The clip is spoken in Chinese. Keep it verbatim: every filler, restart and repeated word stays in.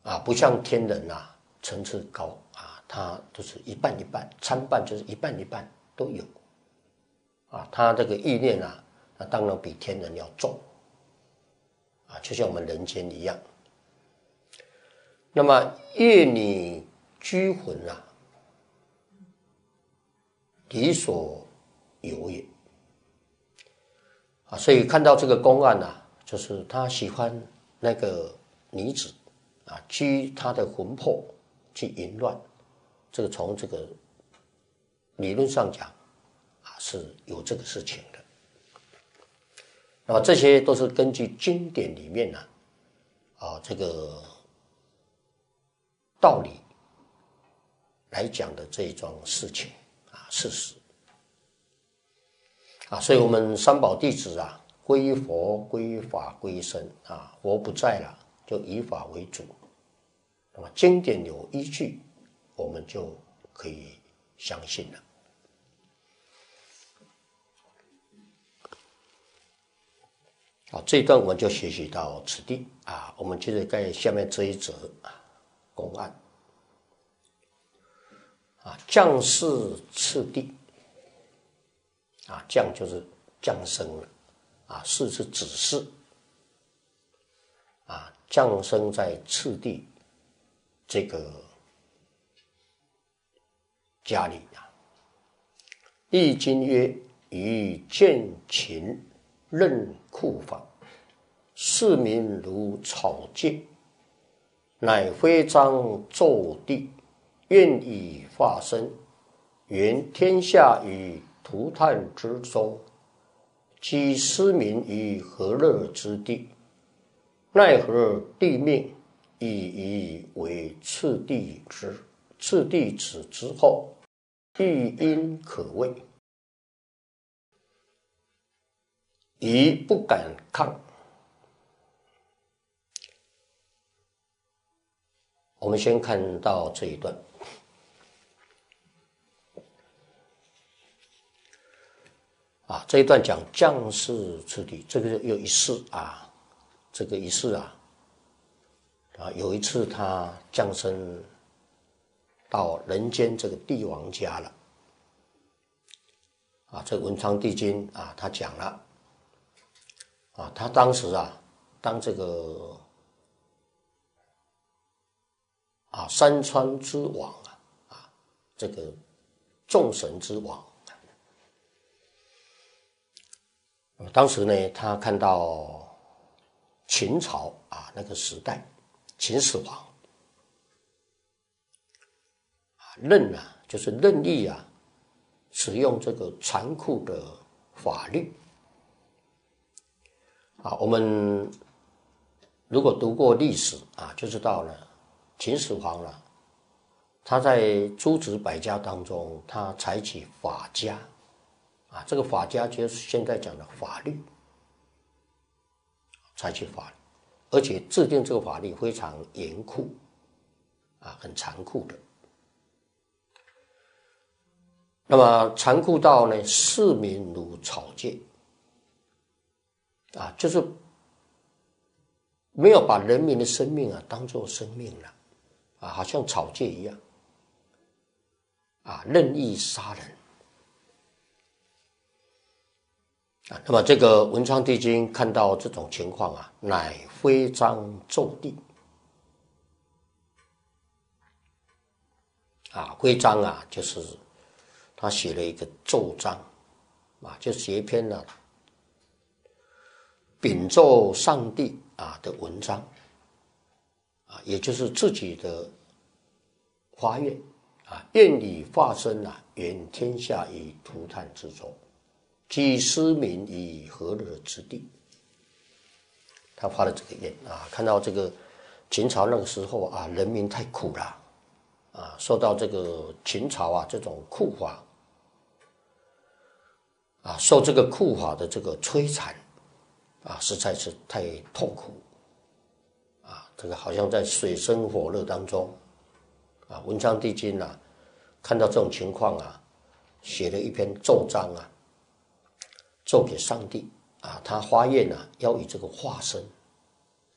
啊，不像天人啊层次高啊，他都是一半一半，参半就是一半一半都有啊，他这个意念啊，那当然比天人要重啊，就像我们人间一样。那么业你居魂啊，理所有也啊，所以看到这个公案啊，就是他喜欢那个女子啊，居他的魂魄去淫乱，这个从这个理论上讲啊是有这个事情的。那么这些都是根据经典里面呢啊这个道理来讲的这一桩事情啊事实啊，所以我们三宝弟子啊，归佛、归法、归僧啊，佛不在了，就以法为主。那么经典有依据，我们就可以相信了。好，这一段我们就学习到此地啊，我们接着看下面这一则啊公案啊，降世次第。啊，降就是降生了，啊，世是指示，啊，降生在次第这个家里啊。易经曰：以见禽任库房，市民如草芥，乃徽章奏帝，愿以化身，原天下于涂炭之中，积斯民于和乐之地，奈何帝命以以为次第之次第子之后，亦因可畏，宜不敢抗。我们先看到这一段。啊，这一段讲降世次第，这个有一世啊，这个一世啊，啊，有一次他降生到人间这个帝王家了，啊，这个文昌帝君啊，他讲了，啊，他当时啊，当这个啊山川之王啊，啊，这个众神之王。当时呢，他看到秦朝啊那个时代，秦始皇啊任啊就是任意啊使用这个残酷的法律啊。我们如果读过历史啊，就知道了秦始皇了，他在诸子百家当中，他采取法家。啊，这个法家就是现在讲的法律，采取法律，而且制定这个法律非常严酷，啊，很残酷的。那么残酷到呢，市民如草芥，啊，就是没有把人民的生命啊当作生命了，啊，好像草芥一样，啊，任意杀人。啊，那么这个文昌帝君看到这种情况啊，乃徽章奏帝。啊，徽章啊，就是他写了一个奏章，啊，就写一篇呢、啊、禀奏上帝啊的文章，啊，也就是自己的发愿啊，愿以化身啊，圆天下于涂炭之中。积斯民以和乐之地，他发了这个愿啊，看到这个秦朝那个时候啊，人民太苦了啊，受到这个秦朝啊这种酷法啊，受这个酷法的这个摧残啊，实在是太痛苦啊，这个好像在水深火热当中啊。文昌帝君啊，看到这种情况啊，写了一篇奏章啊。奏给上帝啊，他发愿啊，要以这个化身